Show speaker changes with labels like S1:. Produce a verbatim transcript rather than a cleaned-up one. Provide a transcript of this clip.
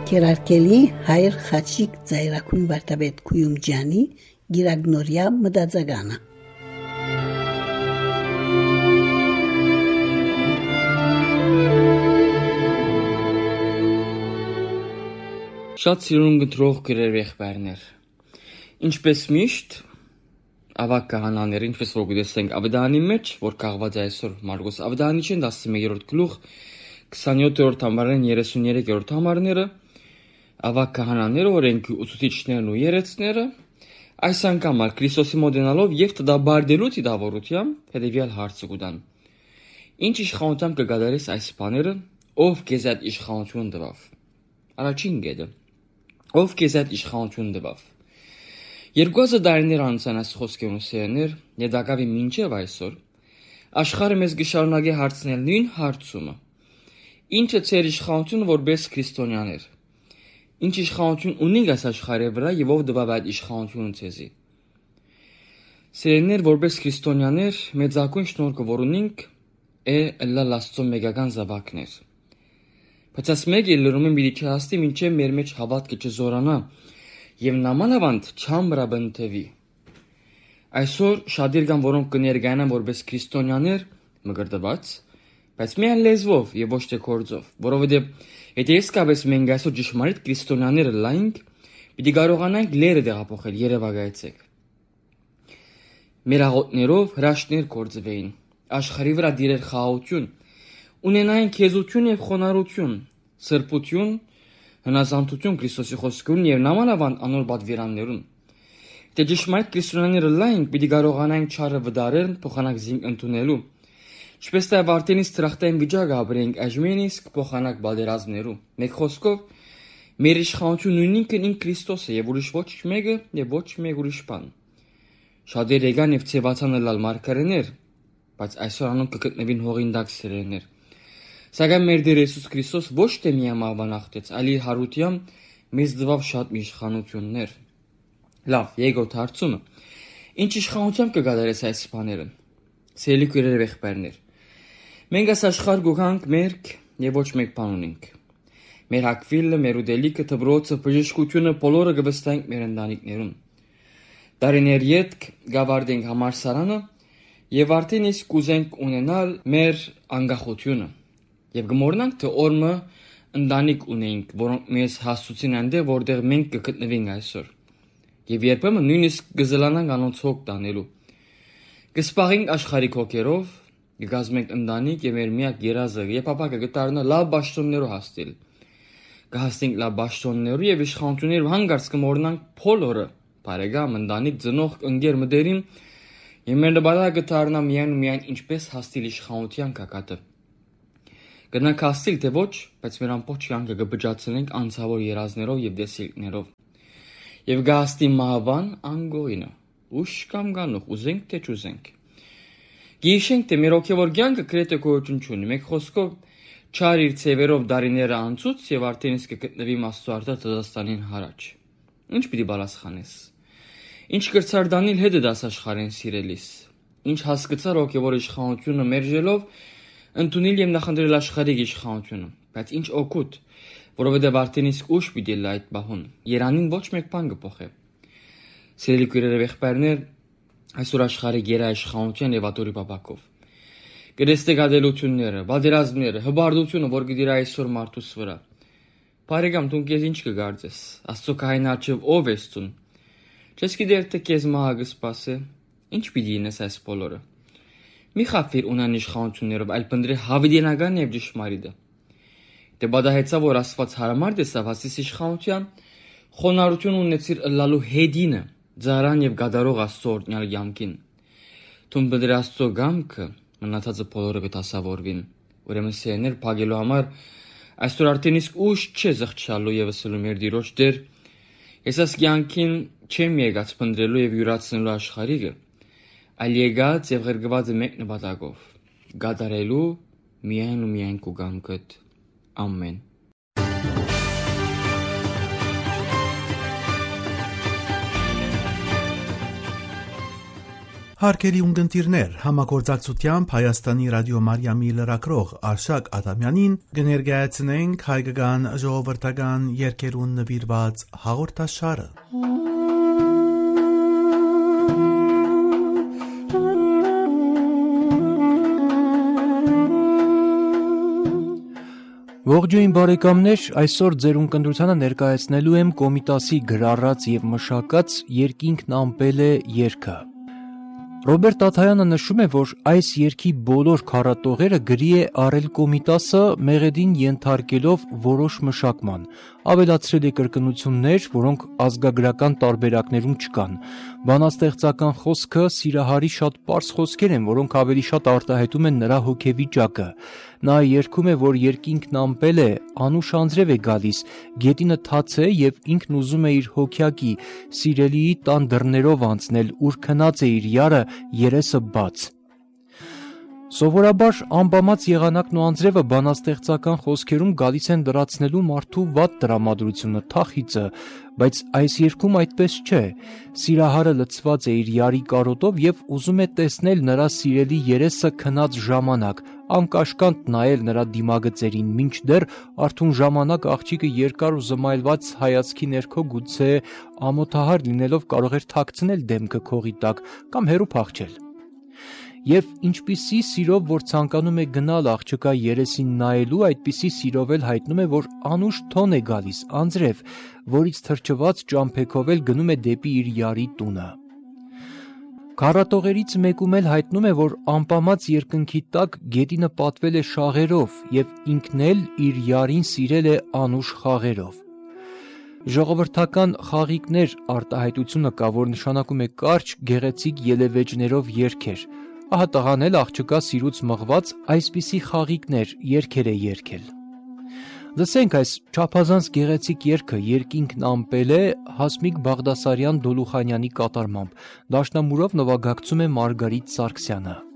S1: Քերարկելի հայր խաչիկ ծայրակուն վարտաբեդ կույում ջանի գիրագնորյա մդածագանը
S2: Շատ սիրուն գտրող գրեր եղբայրներ Ինչպես միշտ ավակ կահանաները ինչպես որ գտեսենք ավդանի մեջ որ կաղված է այսօր Մարգոս ավդանիչին տասնմեկերորդ գլուխ քսանյոթերորդ համարն երեսուններեքերորդ համարները ավակ կահանաները օրենքի ուսուցիչներն ու երեցները այս անգամ Քրիստոսի մոդենալով եւ տդաբարդելու դիդավորությամբ հետեւյալ հարցը կուտան Ինչ իշխանությամբ կգադարես այս բաները ով քեզ այդ իշխանություն տվավ Առաջին գեդը Ով քեզ այդ իշխանություն տվավ երկու հազար տարիներ անցան այս խոսքերն ու սերներ Եդակավի մինչև այսօր աշխարհը մեզ գշարունակի հարցնել նույն հարցումը Ինչը ծեր իշխանությունը որպես քրիստոնյաներ Ինչ իշխանություն ունենք այս աշխարհի վրա եւ ով տվավ այդ իշխանությունը ցեզի Սերներ որպես քրիստոնյաներ մեծակույն շնորհքը որ ունենք է լալ աստծո մեգական զավակներ Բայց այս մեկը լրում են պիտի չհասնի մինչև մեր մեջ հավատքը չզորանա Եվ նամանավանդ չամբրաբնթվի Այսօր շատեր կան որոնք կներկայանան որպես քրիստոնյաներ մգրտված բայց միայն լեզվով եւ ոչ թե գործով որովհետեւ եթե իսկապես մենք այսօր ճշմարիտ քրիստոնյաները լայնք պիտի կարողանանք լերը դեղափոխել երևակայեցեք Մեր աղոթներով հրաշքներ գործվեին աշխարհի վրա դիրեր խաղաղություն ունենային քեզություն եւ խոնարհություն սրբություն հնազանդություն Քրիստոսի խոսքերուն եւ նամանավանդ անոր պատվիրաններուն Դե ճշմարիտ քրիստոնյաները լայն պիտի կարողանանք չարը վդարել փոխանակ զինք ընդունելու Ինչպես թե վարտենից տրախտային վիճակ ապրենք այժմ իսկ փոխանակ բادرազմներու մեկ խոսքով մեր իշխանություն նույնինքն ին Քրիստոսը եւ ուրիշ ոչ մեկը եւ ոչ մեկ ուրիշ բան Շատեր եկան եւ ցեվացան լալ մարգարեներ բայց այսօր անոնք կգտնվին հողին տակ սերերներ Սակայն մեր Տեր Հիսուս Քրիստոս ոչ թե միայն ավանախտեց, այլ իր հարությամբ մեզ տվավ շատ իշխանություններ։ Լավ, երկրորդ հարցումը։ Ինչ իշխանությամբ կգադարես այս բաները։ Սիրելի քույրեր եւ եղբայրներ։ Մենք այս աշխարհ գուքանք մերկ եւ ոչ մեկ բան ունենք։ Մեր հակվիլը, մեր ուդելիքը, դբրոցը, բժշկությունը բոլորը կվստահենք մեր ընտանիքներուն։ Տարիներ յետք գավարդենք համարսարանը եւ արդեն իսկ կուզենք ունենալ մեր անկախությունը։ Եվ գմորնանք թե օրը ընտանիք ունենք, որոնք մեզ հասցուցին այնտեղ, որտեղ մենք կգտնվենք այսօր։ Եվ երբեմն նույնիսկ կզլանանք անոնց հոգ տանելու։ Կսպաղենք աշխարհիկ հոգերով, կգազմենք ընտանիք եւ մեր միակ երազը եւ ապակը կդառնա լավ ճաշտոններով հասնել։ Կհասնենք լավ ճաշտոններով եւ իշխանություններով հանգարց կմոռնանք բոլորը, բարեկամ, ընտանիք, ծնող, ընկեր, մտերիմ եւ մեր նպատակը կդառնա միայն ու միայն ինչպես հասնել իշխանության կակատը։ Կնանք հասնել թե ոչ, բայց մեր ամբողջ կյանքը կբջացնենք անցավոր երազներով եւ դեսիլներով։ Եվ գահստի մահվան անգոյնը, ուշ կամ գանող, ուզենք թե չուզենք։ Գիշենք թե մեր հոգեվոր կյանքը գրեթե գոյություն չունի, մեկ խոսքով չար իր ցևերով դարիները անցուց եւ արդեն իսկ կգտնվի Աստծո Դասաստանին հարաճ։ Ինչ պիտի բալասխանես։ Ինչ կրծար դանիլ հետը դաս աշխարհեն սիրելիս։ Ինչ հասկացար հոգեվոր իշխանությունը մերժելով Ընդունել եմ նախընտրել աշխարհիկ իշխանությունը, բայց ինչ օգուտ, որովհետև արդեն իսկ ուշ պիտի լա այդ բահուն։ Երանին ոչ մեկ բան կփոխի։ Սիրելի քույրեր եւ եղբայրներ, այսօր աշխարհի գերաիշխանության եւ ատորի բաբակով։ Կրեստե գադելությունները, բادرազմները, հբարդությունը, որ գդիր այսօր մարդուս վրա։ Բարեկամ, դու քեզ ինչ կգարձես։ Աստծո կային արչեւ ով ես դու։ Չես գիտեր թե քեզ մահը կսպասի։ Ինչ պիտի ինես այս բոլորը։ Մի խափիր ունան իշխանություններով, այլ պնդրի հավիտենական եւ ճշմարիտը։ Դե բադահեցա որ Աստված հարամար դեսավ հասիս իշխանության, խոնարհություն ունեցիր ըլլալու հետինը, ծարան եւ գադարող Աստծո օրհնյալ կյանքին։ Թուն պնդրի Աստծո գամքը, մնացածը բոլորը կտասավորվին։ Ուրեմն սերներ փագելու համար այսօր արդեն իսկ ուշ չէ զղջալու եւ ասելու մեր Տիրոջ Տեր, ես այս կյանքին չեմ եկած պնդրելու եւ յուրացնելու աշխարհիկը Այլ եկած եւ ղրկված մեկ նպատակով գադարելու միայն ու միայն քո գամքդ ամեն
S3: Հարգելի ունկնդիրներ, համագործակցությամբ Հայաստանի ռադիո Մարիամի լրագրող Արշակ Ադամյանին կներկայացնենք հայկական ժողովրդական երգերուն նվիրված հաղորդաշարը։
S4: Ողջույն բարեկամներ, այսօր ձեր ունկնդրությանը ներկայացնելու եմ Կոմիտասի գրառած եւ մշակած «Երկինքն ամպել է» երգը։ Ռոբերտ Աթայանը նշում է, որ այս երգի բոլոր քառատողերը գրի է արել Կոմիտասը մեղեդին ենթարկելով որոշ մշակման, ավելացրել է կրկնություններ, որոնք ազգագրական տարբերակներում չկան։ Բանաստեղծական խոսքը Սիրահարի շատ պարզ խոսքեր են, որոնք ավելի շատ արտահայտում են նրա հոգեվիճակը։ Նա երգում է, որ երկինքն ամպել է, անուշ անձրև է գալիս, գետինը թաց է եւ ինքն ուզում է իր հոգյակի, սիրելիի տան դռներով անցնել, ուր քնած է իր յարը, երեսը բաց։ Սովորաբար անբամած եղանակն ու անձրևը բանաստեղծական խոսքերում գալիս են լրացնելու մարդու վատ տրամադրությունը, թախիծը, բայց այս երգում այդպես չէ։ Սիրահարը լցված է իր յարի կարոտով եւ ուզում է տեսնել նրա սիրելի երեսը քնած ժամանակ, անկաշկանդ նայել նրա դիմագծերին, մինչդեռ արթուն ժամանակ աղջիկը երկար ու զմայլված հայացքի ներքո գուցե ամոթահար լինելով կարող էր թաքցնել դեմքը քողի տակ կամ հեռու փախչել։ Եվ ինչպիսի սիրով, որ ցանկանում է գնալ աղջկա երեսին նայելու, այդպիսի սիրով էլ հայտնում է, որ անուշ թոն է գալիս, անձրև, որից թրջված ճամփեքով էլ գնում է դեպի իր յարի տունը։ Քառատողերից մեկում էլ հայտնում է, որ անպամած երկնքի տակ գետինը պատվել է շաղերով եւ ինքն էլ իր յարին սիրել է անուշ խաղերով։ Ժողովրդական խաղիկներ արտահայտությունը կա, որ նշանակում է կարճ, գեղեցիկ ելևէջներով երգեր։ Ահա տղան էլ աղջկա սիրուց մղված այսպիսի խաղիկներ, երգեր է երգել։ Լսենք այս չափազանց գեղեցիկ երգը «Երկինքն ամպել է» Հասմիկ Բաղդասարյան Դոլուխանյանի կատարմամբ, դաշնամուրով նվագակցում է Մարգարիտ Սարգսյանը։